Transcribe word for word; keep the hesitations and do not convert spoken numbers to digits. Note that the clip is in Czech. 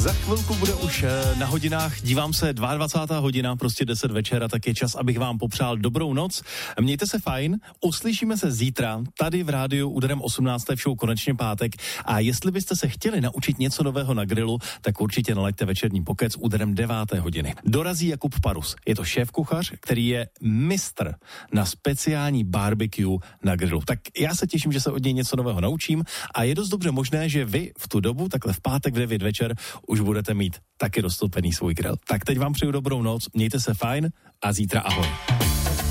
Za chvilku bude už na hodinách, dívám se, dvacátá druhá hodina, prostě deset večera, tak je čas, abych vám popřál dobrou noc. Mějte se fajn, uslyšíme se zítra tady v rádiu úderem osmnácté v show Konečně pátek a jestli byste se chtěli naučit něco nového na grilu, tak určitě nalaďte večerní pokec úderem deváté hodiny. Dorazí Jakub Parus, je to šéfkuchař, který je mistr na speciální barbecue na grilu. Tak já se těším, že se od něj něco nového naučím a je dost dobře možné, že vy v tu dobu, takhle v pátek v devět večer, už budete mít taky dostoupený svůj grill. Tak teď vám přeju dobrou noc, mějte se fajn a zítra ahoj.